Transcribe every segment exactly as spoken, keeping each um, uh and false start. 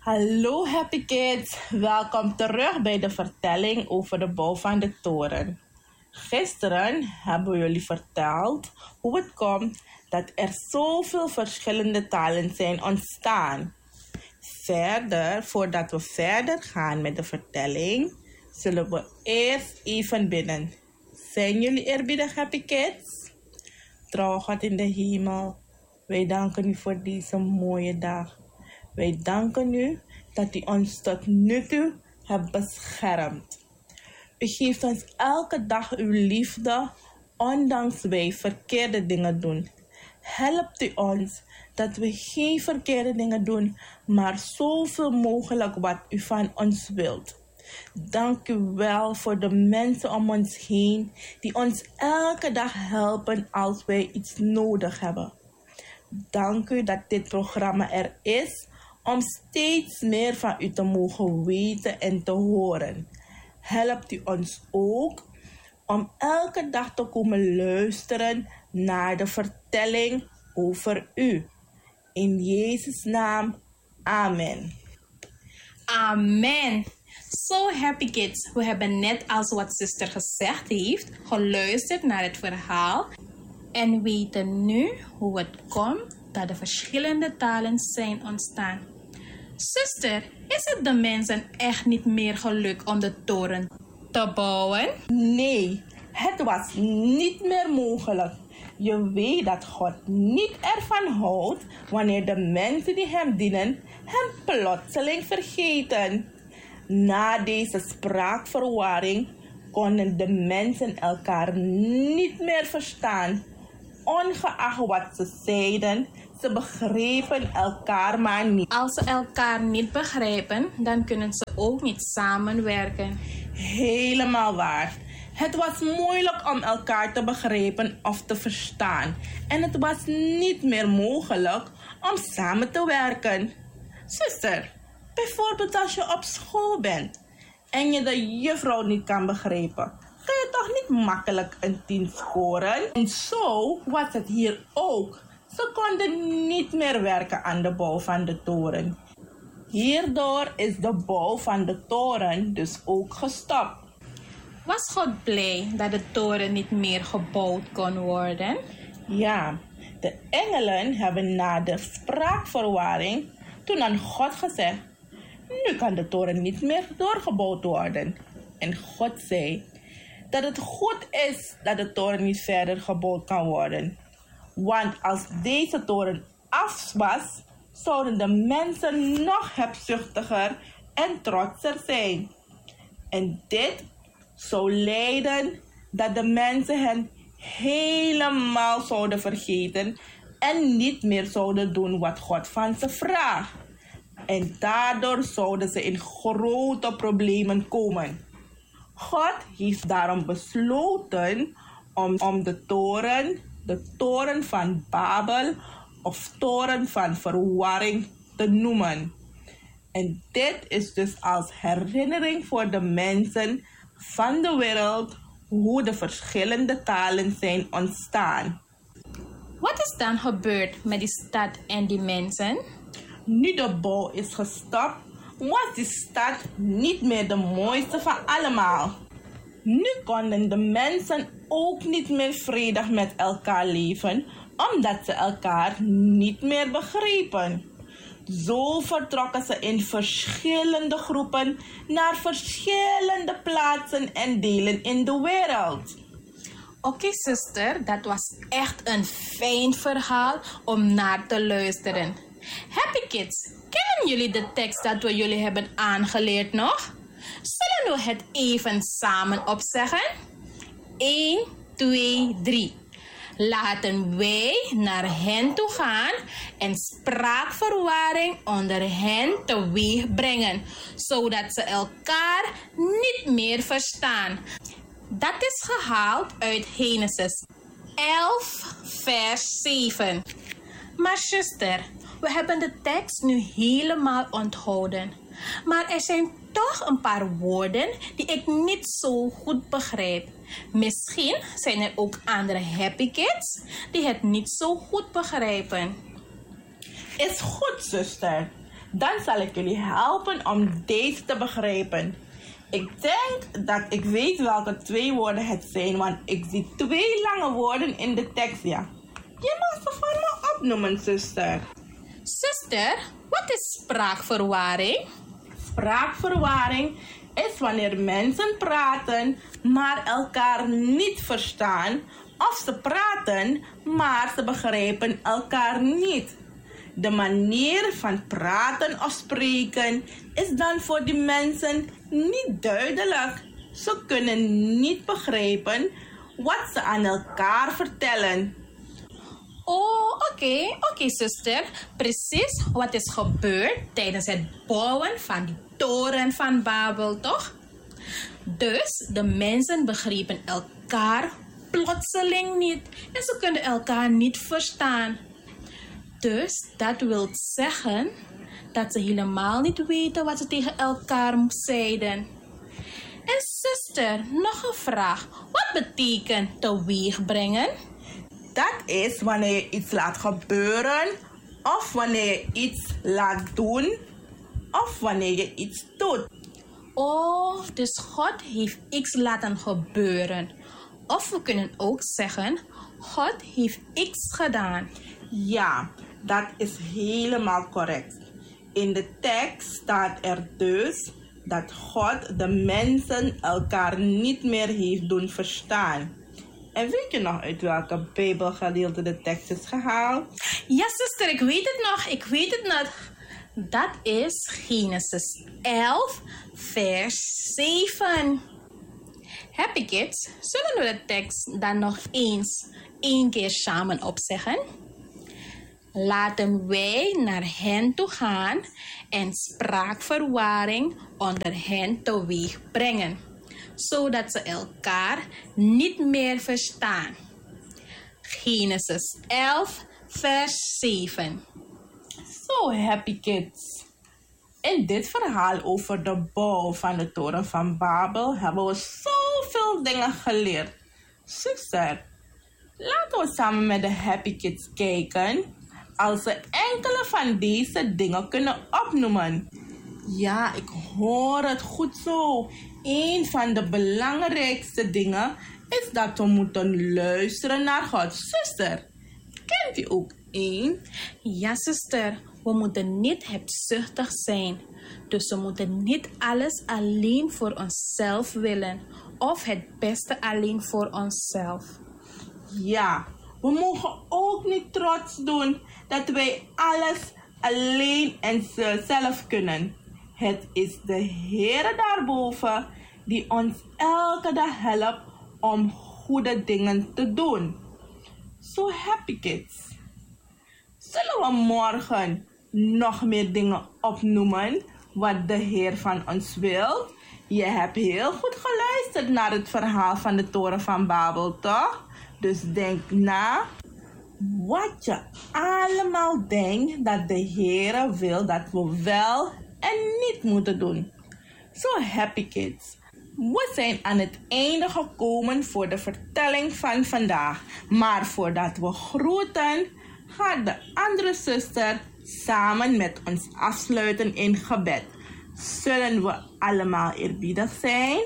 Hallo Happy Kids, welkom terug bij de vertelling over de bouw van de toren. Gisteren hebben we jullie verteld hoe het komt dat er zoveel verschillende talen zijn ontstaan. Verder, voordat we verder gaan met de vertelling, zullen we eerst even bidden. Zijn jullie eerbiedig Happy Kids? Trouw God in de hemel, wij danken u voor deze mooie dag. Wij danken u dat u ons tot nu toe hebt beschermd. U geeft ons elke dag uw liefde, ondanks wij verkeerde dingen doen. Helpt u ons dat we geen verkeerde dingen doen, maar zoveel mogelijk wat u van ons wilt. Dank u wel voor de mensen om ons heen die ons elke dag helpen als wij iets nodig hebben. Dank u dat dit programma er is om steeds meer van u te mogen weten en te horen. Helpt u ons ook om elke dag te komen luisteren naar de vertelling over u. In Jezus' naam, amen. Amen. So happy kids, we hebben net als wat zuster gezegd heeft, geluisterd naar het verhaal en weten nu hoe het komt dat de verschillende talen zijn ontstaan. Zuster, is het de mensen echt niet meer gelukt om de toren te bouwen? Nee, het was niet meer mogelijk. Je weet dat God niet ervan houdt wanneer de mensen die hem dienen hem plotseling vergeten. Na deze spraakverwarring konden de mensen elkaar niet meer verstaan. Ongeacht wat ze zeiden, ze begrepen elkaar maar niet. Als ze elkaar niet begrijpen, dan kunnen ze ook niet samenwerken. Helemaal waar. Het was moeilijk om elkaar te begrijpen of te verstaan. En het was niet meer mogelijk om samen te werken. Zuster, bijvoorbeeld als je op school bent en je de juffrouw niet kan begrijpen, ga je toch niet makkelijk een tien scoren? En zo was het hier ook. Ze konden niet meer werken aan de bouw van de toren. Hierdoor is de bouw van de toren dus ook gestopt. Was God blij dat de toren niet meer gebouwd kon worden? Ja, de engelen hebben na de spraakverwarring toen aan God gezegd: nu kan de toren niet meer doorgebouwd worden. En God zei dat het goed is dat de toren niet verder gebouwd kan worden. Want als deze toren af was, zouden de mensen nog hebzuchtiger en trotser zijn. En dit zou leiden dat de mensen hen helemaal zouden vergeten en niet meer zouden doen wat God van ze vraagt. En daardoor zouden ze in grote problemen komen. God heeft daarom besloten om, om de toren, de toren van Babel of toren van verwarring te noemen. En dit is dus als herinnering voor de mensen van de wereld hoe de verschillende talen zijn ontstaan. Wat is dan gebeurd met die stad en die mensen? Nu de bouw is gestopt, was die stad niet meer de mooiste van allemaal. Nu konden de mensen ook niet meer vredig met elkaar leven, omdat ze elkaar niet meer begrepen. Zo vertrokken ze in verschillende groepen naar verschillende plaatsen en delen in de wereld. Oké, okay, zuster, dat was echt een fijn verhaal om naar te luisteren. Happy Kids, kennen jullie de tekst dat we jullie hebben aangeleerd nog? Zullen we het even samen opzeggen? één, twee, drie. Laten wij naar hen toe gaan en spraakverwarring onder hen teweeg brengen, zodat ze elkaar niet meer verstaan. Dat is gehaald uit Genesis elf, vers zeven. Maar zuster, we hebben de tekst nu helemaal onthouden. Maar er zijn toch een paar woorden die ik niet zo goed begrijp. Misschien zijn er ook andere happy kids die het niet zo goed begrijpen. Is goed, zuster. Dan zal ik jullie helpen om deze te begrijpen. Ik denk dat ik weet welke twee woorden het zijn, want ik zie twee lange woorden in de tekst, ja. Je mag ze voor me opnoemen, zuster. Zuster, wat is spraakverwarring? Spraakverwarring is wanneer mensen praten, maar elkaar niet verstaan, of ze praten, maar ze begrijpen elkaar niet. De manier van praten of spreken is dan voor die mensen niet duidelijk. Ze kunnen niet begrijpen wat ze aan elkaar vertellen. Oh, oké, okay, oké okay, zuster. Precies wat is gebeurd tijdens het bouwen van die toren van Babel, toch? Dus de mensen begrepen elkaar plotseling niet en ze kunnen elkaar niet verstaan. Dus dat wil zeggen dat ze helemaal niet weten wat ze tegen elkaar zeiden. En zuster, nog een vraag. Wat betekent teweeg brengen? Dat is wanneer je iets laat gebeuren, of wanneer je iets laat doen, of wanneer je iets doet. Oh, dus God heeft iets laten gebeuren. Of we kunnen ook zeggen, God heeft iets gedaan. Ja, dat is helemaal correct. In de tekst staat er dus dat God de mensen elkaar niet meer heeft doen verstaan. En weet je nog uit welke Bijbelgedeelte de tekst is gehaald? Ja, zuster, ik weet het nog. Ik weet het nog. Dat is Genesis elf, vers zeven. Happy kids, zullen we de tekst dan nog eens één keer samen opzeggen? Laten wij naar hen toe gaan en spraakverwarring onder hen teweeg brengen, zodat ze elkaar niet meer verstaan. Genesis elf, vers zeven. Zo, happy kids. In dit verhaal over de bouw van de toren van Babel hebben we zoveel dingen geleerd. Zuster, laten we samen met de happy kids kijken als ze enkele van deze dingen kunnen opnoemen. Ja, ik hoor het goed zo. Een van de belangrijkste dingen is dat we moeten luisteren naar God. Zuster, kent u ook één? Ja, zuster. We moeten niet hebzuchtig zijn. Dus we moeten niet alles alleen voor onszelf willen. Of het beste alleen voor onszelf. Ja, we mogen ook niet trots doen dat wij alles alleen en zelf kunnen. Het is de Heer daarboven die ons elke dag helpt om goede dingen te doen. So happy kids. Zullen we morgen nog meer dingen opnoemen wat de Heer van ons wil? Je hebt heel goed geluisterd naar het verhaal van de toren van Babel, toch? Dus denk na wat je allemaal denkt dat de Heer wil dat we wel en niet moeten doen. So happy kids. We zijn aan het einde gekomen voor de vertelling van vandaag. Maar voordat we groeten, gaat de andere zuster samen met ons afsluiten in gebed. Zullen we allemaal eerbiedig zijn?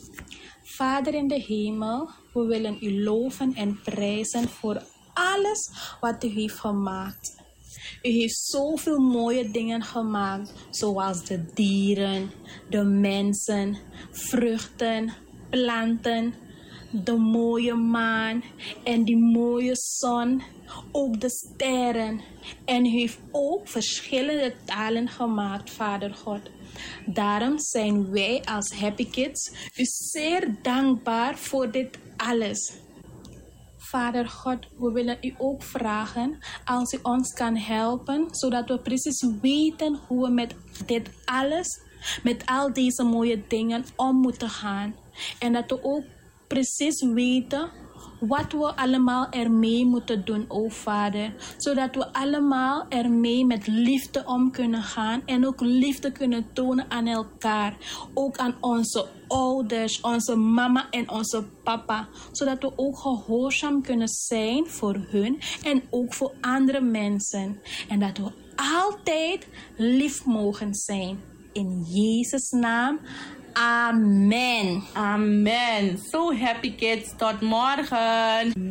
Vader in de hemel, we willen u loven en prijzen voor alles wat u heeft gemaakt. U heeft zoveel mooie dingen gemaakt, zoals de dieren, de mensen, vruchten, planten, de mooie maan en die mooie zon, ook de sterren. En u heeft ook verschillende talen gemaakt, Vader God. Daarom zijn wij als Happy Kids u zeer dankbaar voor dit alles. Vader God, we willen u ook vragen als u ons kan helpen, zodat we precies weten hoe we met dit alles, met al deze mooie dingen om moeten gaan. En dat we ook precies weten wat we allemaal ermee moeten doen, o Vader. Zodat we allemaal ermee met liefde om kunnen gaan en ook liefde kunnen tonen aan elkaar. Ook aan onze ouders, onze mama en onze papa. Zodat we ook gehoorzaam kunnen zijn voor hun en ook voor andere mensen. En dat we altijd lief mogen zijn. In Jezus' naam. Amen. Amen. So happy kids. Tot morgen.